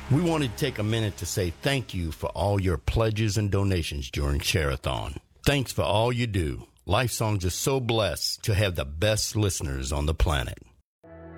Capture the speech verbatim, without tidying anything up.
We wanted to take a minute to say thank you for all your pledges and donations during Share-a-thon. Thanks for all you do. Life Songs is so blessed to have the best listeners on the planet.